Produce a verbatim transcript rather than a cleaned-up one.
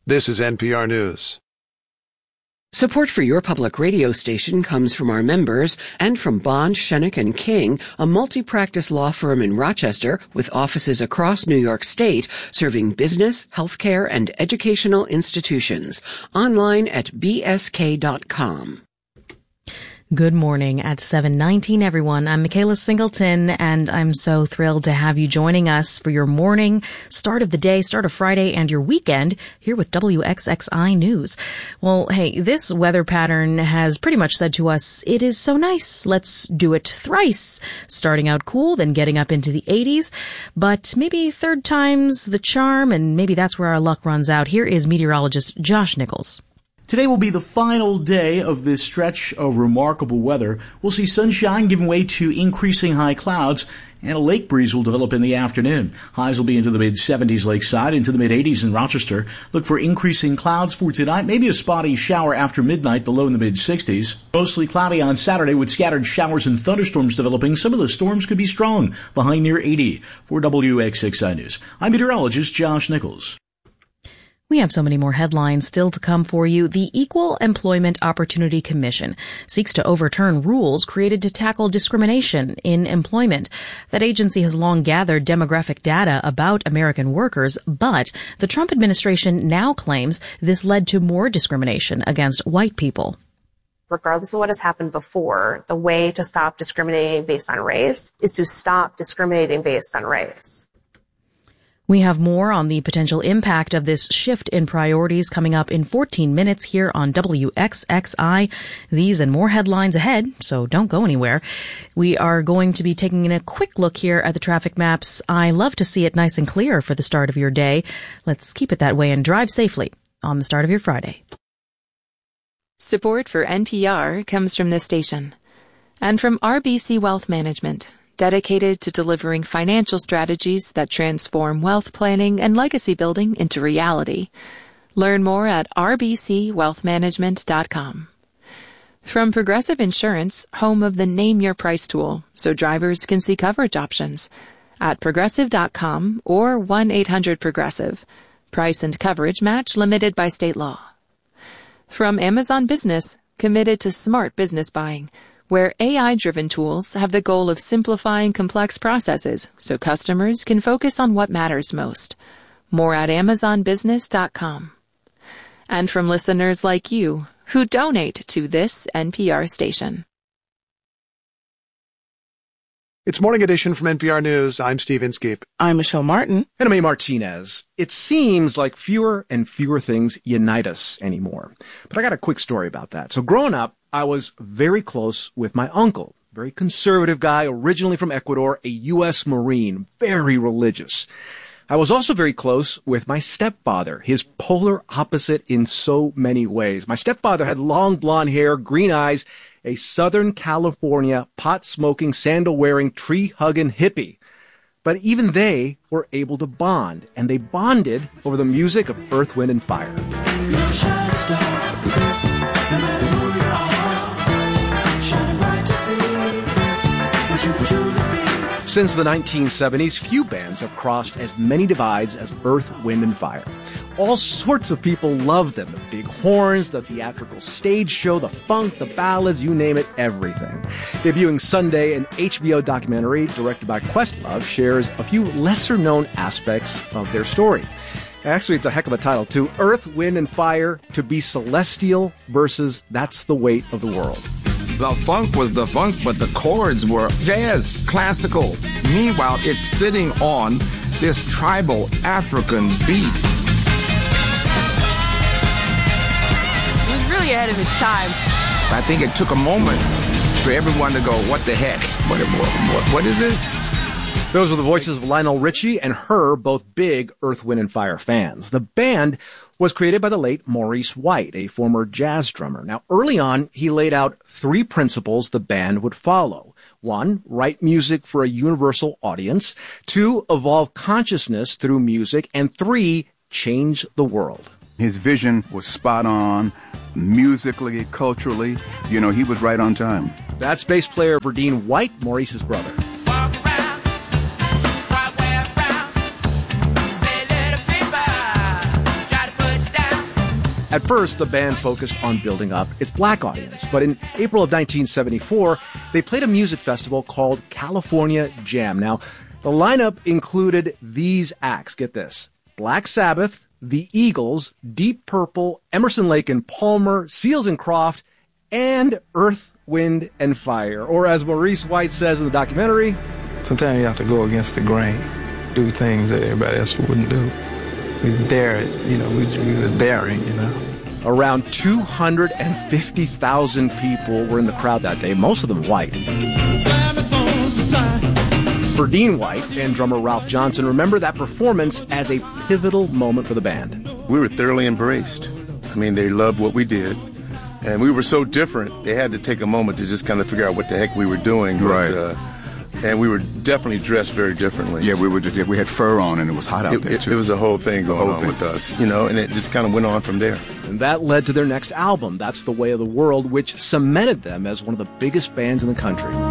This is N P R News. Support for your public radio station comes from our members and from Bond, Schoeneck and King, a multi-practice law firm in Rochester with offices across New York State, serving business, healthcare, and educational institutions. Online at b s k dot com. Good morning at seven nineteen, everyone. I'm Michaela Singleton, and I'm so thrilled to have you joining us for your morning, start of the day, start of Friday, and your weekend here with W X X I News. Well, hey, this weather pattern has pretty much said to us, it is so nice, let's do it thrice. Starting out cool, then getting up into the eighties, but maybe third time's the charm, and maybe that's where our luck runs out. Here is meteorologist Josh Nichols. Today will be the final day of this stretch of remarkable weather. We'll see sunshine giving way to increasing high clouds, and a lake breeze will develop in the afternoon. Highs will be into the mid-seventies lakeside, into the mid-eighties in Rochester. Look for increasing clouds for tonight, maybe a spotty shower after midnight, the low in the mid-sixties. Mostly cloudy on Saturday with scattered showers and thunderstorms developing. Some of the storms could be strong, the high near eighty. For W X X I News, I'm meteorologist Josh Nichols. We have so many more headlines still to come for you. The Equal Employment Opportunity Commission seeks to overturn rules created to tackle discrimination in employment. That agency has long gathered demographic data about American workers, but the Trump administration now claims this led to more discrimination against white people. Regardless of what has happened before, the way to stop discriminating based on race is to stop discriminating based on race. We have more on the potential impact of this shift in priorities coming up in fourteen minutes here on W X X I. These and more headlines ahead, so don't go anywhere. We are going to be taking a quick look here at the traffic maps. I love to see it nice and clear for the start of your day. Let's keep it that way and drive safely on the start of your Friday. Support for N P R comes from this station and from R B C Wealth Management, dedicated to delivering financial strategies that transform wealth planning and legacy building into reality. Learn more at r b c wealth management dot com. From Progressive Insurance, home of the Name Your Price tool, so drivers can see coverage options, at progressive dot com or one eight hundred progressive. Price and coverage match limited by state law. From Amazon Business, committed to smart business buying, where A I-driven tools have the goal of simplifying complex processes so customers can focus on what matters most. More at amazon business dot com. And from listeners like you who donate to this N P R station. It's Morning Edition from N P R News. I'm Steve Inskeep. I'm Michelle Martin. And I'm A. Martinez. It seems like fewer and fewer things unite us anymore. But I got a quick story about that. So growing up, I was very close with my uncle, very conservative guy, originally from Ecuador, a U S Marine, very religious. I was also very close with my stepfather, his polar opposite in so many ways. My stepfather had long blonde hair, green eyes, a Southern California pot-smoking, sandal-wearing, tree-hugging hippie. But even they were able to bond, and they bonded over the music of Earth, Wind and Fire. You're a shining star, no matter who you are, shining bright to see what you can truly be. Since the nineteen seventies, few bands have crossed as many divides as Earth, Wind and Fire. All sorts of people love them. The big horns, the theatrical stage show, the funk, the ballads, you name it, everything. Debuting Sunday, an H B O documentary directed by Questlove shares a few lesser-known aspects of their story. Actually, it's a heck of a title, too. Earth, Wind, and Fire, to be celestial versus That's the Weight of the World. The funk was the funk, but the chords were jazz, classical. Meanwhile, it's sitting on this tribal African beat. It was really ahead of its time. I think it took a moment for everyone to go, what the heck? What, what, what is this? Those were the voices of Lionel Richie and Her, both big Earth, Wind and Fire fans. The band was created by the late Maurice White, a former jazz drummer. Now, early on, he laid out three principles the band would follow. One, write music for a universal audience. Two, evolve consciousness through music. And three, change the world. His vision was spot on, musically, culturally. You know, he was right on time. That's bass player Verdine White, Maurice's brother. At first, the band focused on building up its black audience, but in April of nineteen seventy-four, they played a music festival called California Jam. Now, the lineup included these acts. Get this. Black Sabbath, The Eagles, Deep Purple, Emerson, Lake and Palmer, Seals and Croft, and Earth, Wind and Fire. Or as Maurice White says in the documentary, sometimes you have to go against the grain, do things that everybody else wouldn't do. We dare it, you know, we, we were daring, you know. Around two hundred fifty thousand people were in the crowd that day, most of them white. Verdine White and drummer Ralph Johnson remember that performance as a pivotal moment for the band. We were thoroughly embraced. I mean, they loved what we did. And we were so different, they had to take a moment to just kind of figure out what the heck we were doing. But, right. Uh, and we were definitely dressed very differently. Yeah, we were just, we had fur on and it was hot out it, there, it, too. It was a whole thing going whole on thing. with us, you know, and it just kind of went on from there. And that led to their next album, That's the Way of the World, which cemented them as one of the biggest bands in the country.